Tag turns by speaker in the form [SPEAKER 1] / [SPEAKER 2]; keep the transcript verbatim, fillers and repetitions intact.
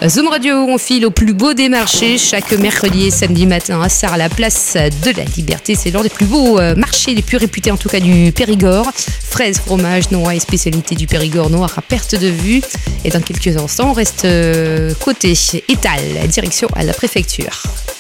[SPEAKER 1] Zoom Radio, on file au plus beau des marchés chaque mercredi et samedi matin à Sarre, à la place de la Liberté. C'est l'un des plus beaux marchés, les plus réputés en tout cas du Périgord. Fraises, fromage, noix et spécialités du Périgord noir à perte de vue. Et dans quelques instants, on reste côté étal, direction à la préfecture.